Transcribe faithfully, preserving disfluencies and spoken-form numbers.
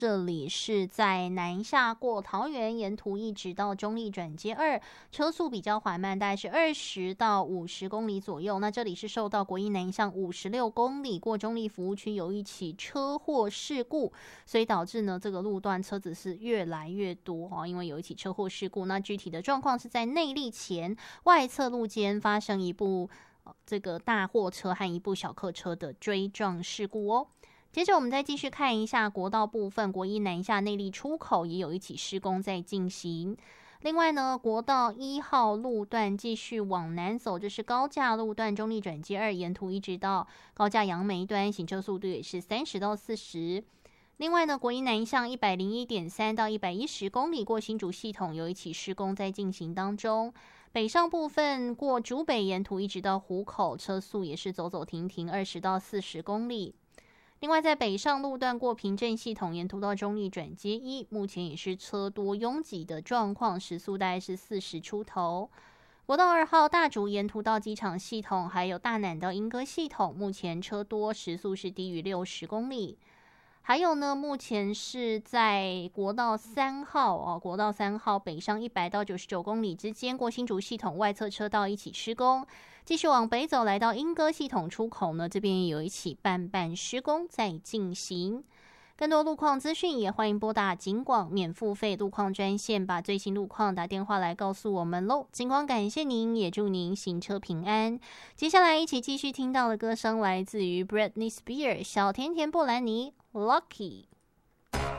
这里是在南下过桃园，沿途一直到中立转接二，车速比较缓慢，大概是二十到五十公里左右。那这里是受到国一南向五十六公里过中立服务区有一起车祸事故，所以导致呢这个路段车子是越来越多哈，因为有一起车祸事故。那具体的状况是在内坜前外侧路肩发生一部、呃、这个大货车和一部小客车的追撞事故哦。接着我们再继续看一下国道部分，国一南下内坜出口也有一起施工在进行。另外呢，国道一号路段继续往南走，这是高架路段中立转接二，沿途一直到高架杨梅端，行车速度也是三十到四十。另外呢，国一南向一百零一点三到一百一十公里过新竹系统有一起施工在进行当中。北上部分过竹北沿途一直到湖口，车速也是走走停停二十到四十公里。另外，在北上路段过平镇系统，沿途到中立转接一，目前也是车多拥挤的状况，时速大概是四十出头。国道二号大竹沿途到机场系统，还有大南到莺歌系统，目前车多，时速是低于六十公里。还有呢，目前是在国道三号哦，国道三号北上一百到九十九公里之间，过新竹系统外侧车道一起施工，继续往北走，来到莺歌系统出口呢，这边有一起半半施工在进行。更多路况资讯也欢迎拨打警广免付费路况专线，把最新路况打电话来告诉我们喽。警广感谢您，也祝您行车平安。接下来一起继续听到的歌声来自于 Britney Spears 小甜甜布兰妮 Lucky。